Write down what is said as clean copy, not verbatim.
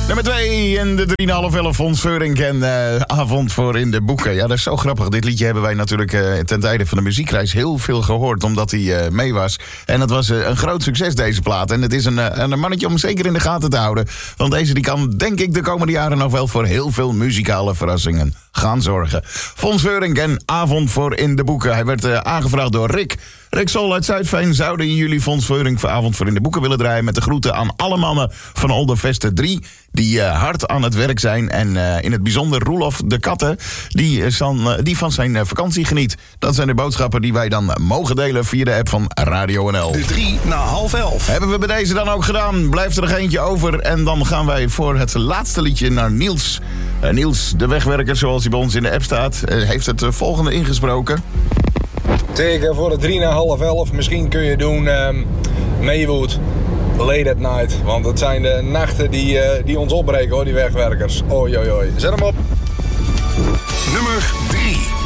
Nummer 2 en de 3,5 Fons Veurink en Avond voor in de boeken. Ja, dat is zo grappig. Dit liedje hebben wij natuurlijk ten tijde van de muziekreis heel veel gehoord, omdat hij mee was. En dat was een groot succes, deze plaat. En het is een mannetje om zeker in de gaten te houden. Want deze die kan, denk ik, de komende jaren nog wel voor heel veel muzikale verrassingen gaan zorgen. Fons Veurink en Avond voor in de boeken. Hij werd aangevraagd door Rick. Rick Sol uit Zuidveen. Zouden jullie Fons Veurink voor Avond voor in de boeken willen draaien? Met de groeten aan alle mannen van Oldervesten 3... die hard aan het werk zijn. En in het bijzonder Roelof de Katten, die van zijn vakantie geniet. Dat zijn de boodschappen die wij dan mogen delen via de app van Radio NL. De 10:55. Hebben we bij deze dan ook gedaan. Blijft er nog eentje over. En dan gaan wij voor het laatste liedje naar Niels. Niels, de wegwerker, zoals hij bij ons in de app staat, heeft het volgende ingesproken. Tegen voor de 10:30. Misschien kun je doen Maywood, Late at Night. Want het zijn de nachten die ons opbreken, hoor, die wegwerkers. Oei, oei, oei. Zet hem op. Nummer 3.